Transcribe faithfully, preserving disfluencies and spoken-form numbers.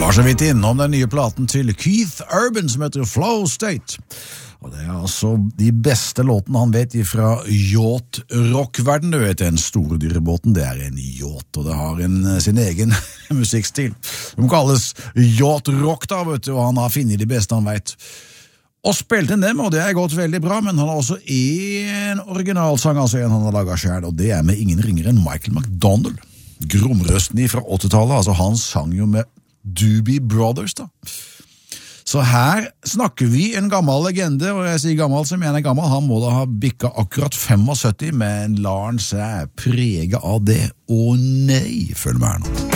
var så vidt innom den nye platen til Keith Urban som heter Flow State. Og det er altså de beste låtene han vet fra yacht-rock-verden. Du vet, den store dyrebåten, det er en yacht, og det har en, sin egen musikkstil. De kalles yacht-rock da, vet du, og han har finnet de beste han vet. Og spilte inn dem, og det er gått veldig bra, men han har også en originalsang, altså en han har laget selv, og det er med ingen ringere enn Michael McDonald. Gromrøsten fra åttitallet, altså han sang jo med Doobie Brothers da. Så her snakker vi en gammel legende, og jeg sier gammel som en er gammel, han må da ha bikket akkurat syttifem, men lar han seg prege av det. Å nei, følg med her nå.